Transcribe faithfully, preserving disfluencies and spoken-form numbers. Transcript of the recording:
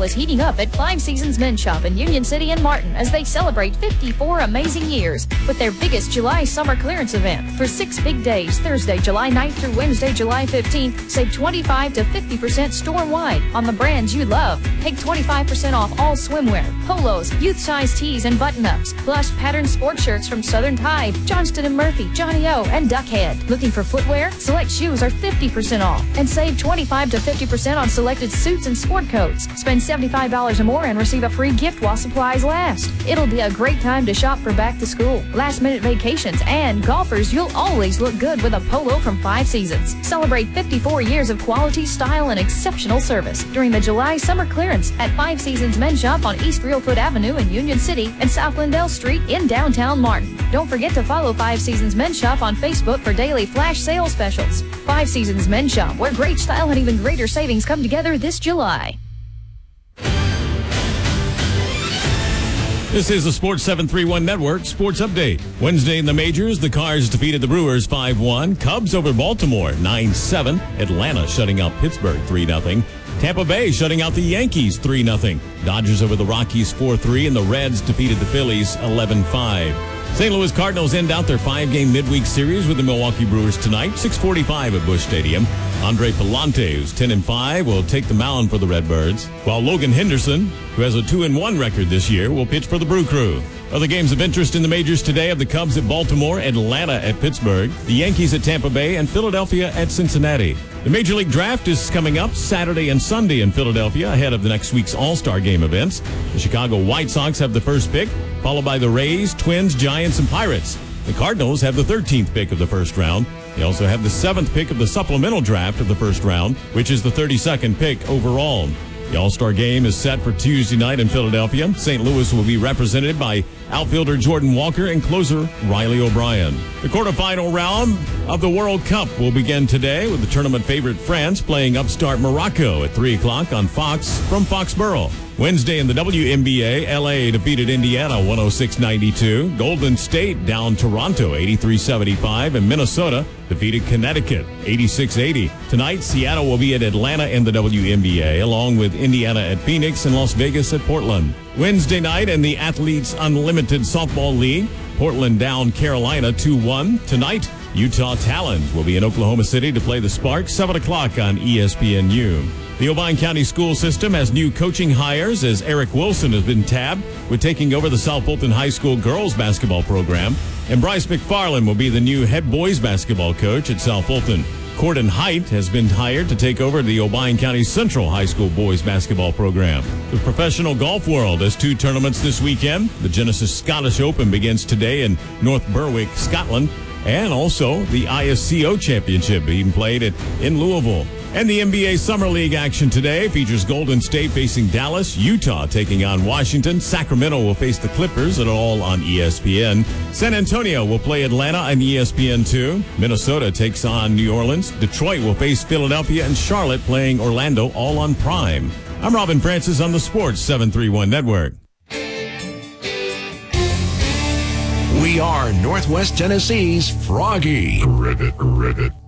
is heating up at Five Seasons Men's Shop in Union City and Martin as they celebrate fifty-four amazing years with their biggest July summer clearance event. For six big days, Thursday, July ninth through Wednesday, July fifteenth, save twenty-five to fifty percent store-wide on the brands you love. Take twenty-five percent off all swimwear, polos, youth-size tees, and button-ups, plus patterned sport shirts from Southern Tide, Johnston and Murphy, Johnny O, and Duckhead. Looking for footwear? Select shoes are fifty percent off and save twenty-five to fifty percent on selected suits and sport coats. Spend seventy-five dollars or more and receive a free gift while supplies last. It'll be a great time to shop for back to school, last minute vacations, and golfers. You'll always look good with a polo from Five Seasons. Celebrate fifty-four years of quality, style, and exceptional service during the July summer clearance at Five Seasons Men's Shop on East Reelfoot Avenue in Union City and South Lindell Street in downtown Martin. Don't forget to follow Five Seasons Men's Shop on Facebook for daily flash sale specials. Five Seasons Men's Shop, where great style and even greater savings come together this July. This is the Sports seven thirty-one Network Sports Update. Wednesday in the majors, the Cards defeated the Brewers five one. Cubs over Baltimore nine seven. Atlanta shutting out Pittsburgh three nothing. Tampa Bay shutting out the Yankees three nothing. Dodgers over the Rockies four three, and the Reds defeated the Phillies eleven five. Saint Louis Cardinals end out their five-game midweek series with the Milwaukee Brewers tonight, six forty-five at Busch Stadium. Andre Pallante, who's ten and five, will take the mound for the Redbirds, while Logan Henderson, who has a two and one record this year, will pitch for the Brew Crew. Other games of interest in the majors today have the Cubs at Baltimore, Atlanta at Pittsburgh, the Yankees at Tampa Bay, and Philadelphia at Cincinnati. The Major League Draft is coming up Saturday and Sunday in Philadelphia ahead of the next week's All-Star Game events. The Chicago White Sox have the first pick, followed by the Rays, Twins, Giants, and Pirates. The Cardinals have the thirteenth pick of the first round. They also have the seventh pick of the supplemental draft of the first round, which is the thirty-second pick overall. The All-Star Game is set for Tuesday night in Philadelphia. Saint Louis will be represented by outfielder Jordan Walker and closer Riley O'Brien. The quarterfinal round of the World Cup will begin today with the tournament favorite France playing upstart Morocco at three o'clock on Fox from Foxborough. Wednesday in the W N B A, L A defeated Indiana one oh six ninety-two. Golden State down Toronto eighty-three seventy-five, and Minnesota defeated Connecticut eighty-six eighty. Tonight, Seattle will be at Atlanta in the W N B A, along with Indiana at Phoenix and Las Vegas at Portland. Wednesday night in the Athletes Unlimited Softball League, Portland down Carolina two one. Tonight, Utah Talons will be in Oklahoma City to play the Sparks, seven o'clock on E S P N U. The Obion County School System has new coaching hires as Eric Wilson has been tabbed with taking over the South Fulton High School girls basketball program, and Bryce McFarland will be the new head boys basketball coach at South Fulton. Corden Height has been hired to take over the Obion County Central High School boys basketball program. The professional golf world has two tournaments this weekend. The Genesis Scottish Open begins today in North Berwick, Scotland, and also the I S C O Championship being played at, in Louisville. And the N B A Summer League action today features Golden State facing Dallas, Utah taking on Washington, Sacramento will face the Clippers, and all on E S P N. San Antonio will play Atlanta on E S P N two. Minnesota takes on New Orleans. Detroit will face Philadelphia, and Charlotte playing Orlando, all on Prime. I'm Robin Francis on the Sports seven thirty-one Network. We are Northwest Tennessee's Froggy. Ribbit, ribbit.